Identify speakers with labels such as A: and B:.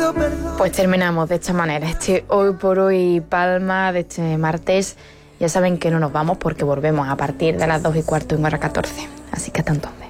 A: Pues terminamos de esta manera este Hoy por Hoy Palma de este martes. Ya saben que no nos vamos porque volvemos a partir de las 2:15 en hora 14. Así que hasta entonces.